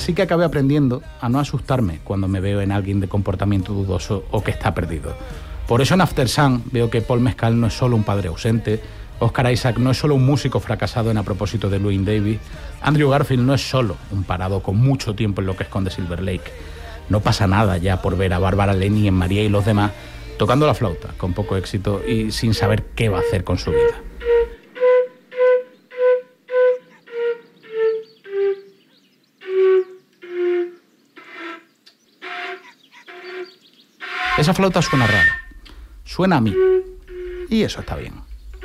Así que acabé aprendiendo a no asustarme cuando me veo en alguien de comportamiento dudoso o que está perdido. Por eso en After Sun veo que Paul Mescal no es solo un padre ausente, Oscar Isaac no es solo un músico fracasado en A propósito de Llewyn Davis, Andrew Garfield no es solo un parado con mucho tiempo en lo que esconde Silver Lake. No pasa nada ya por ver a Bárbara Lenny en María y los demás tocando la flauta con poco éxito y sin saber qué va a hacer con su vida. Esa flauta suena rara, suena a mí, y eso está bien.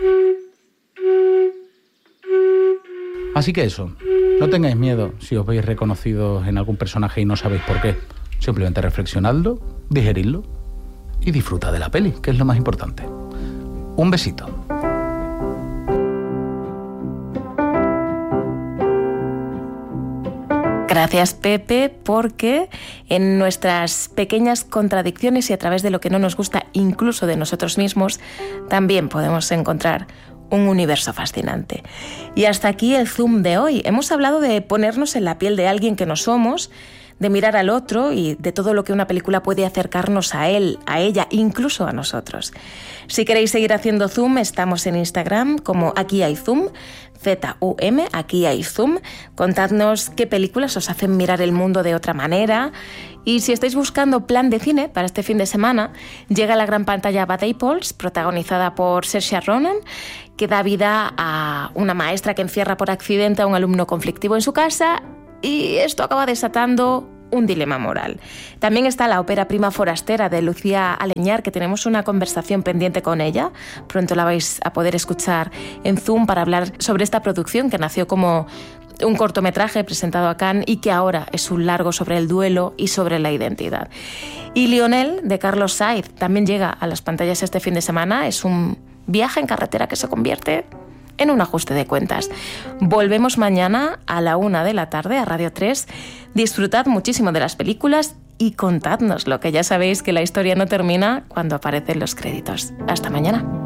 Así que eso, no tengáis miedo si os veis reconocidos en algún personaje y no sabéis por qué. Simplemente reflexionadlo, digeridlo y disfrutad de la peli, que es lo más importante. Un besito. Gracias, Pepe, porque en nuestras pequeñas contradicciones y a través de lo que no nos gusta, incluso de nosotros mismos, también podemos encontrar un universo fascinante. Y hasta aquí el Zoom de hoy. Hemos hablado de ponernos en la piel de alguien que no somos, de mirar al otro y de todo lo que una película puede acercarnos a él, a ella, incluso a nosotros. Si queréis seguir haciendo Zoom, estamos en Instagram como Aquí hay Zoom, ZUM, Aquí hay Zoom. Contadnos qué películas os hacen mirar el mundo de otra manera. Y si estáis buscando plan de cine para este fin de semana, llega a la gran pantalla Bad Apples, protagonizada por Saoirse Ronan, que da vida a una maestra que encierra por accidente a un alumno conflictivo en su casa, y esto acaba desatando un dilema moral. También está la ópera prima forastera de Lucía Aleñar, que tenemos una conversación pendiente con ella. Pronto la vais a poder escuchar en Zoom para hablar sobre esta producción que nació como un cortometraje presentado a Cannes y que ahora es un largo sobre el duelo y sobre la identidad. Y Lionel, de Carlos Sainz, también llega a las pantallas este fin de semana. Es un viaje en carretera que se convierte en un ajuste de cuentas. Volvemos mañana a la 1 de la tarde a Radio 3. Disfrutad muchísimo de las películas y contádnoslo, que ya sabéis que la historia no termina cuando aparecen los créditos. Hasta mañana.